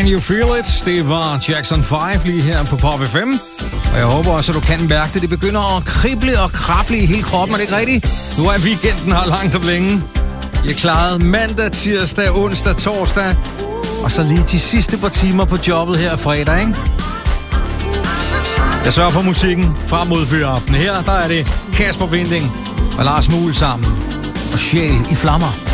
You Feel It? Det var Jackson 5 lige her på Pop FM. Og jeg håber også, at du kan mærke det. Det begynder at krible og krable i hele kroppen. Er det ikke rigtigt? Nu er weekenden her langt om længe. Jeg klarede mandag, tirsdag, onsdag, torsdag. Og så lige de sidste par timer på jobbet her fredag, ikke? Jeg sørger for musikken frem mod fyreaften. Her der er det Kasper Winding og Lars Muhl sammen. Og Sjæl i flammer.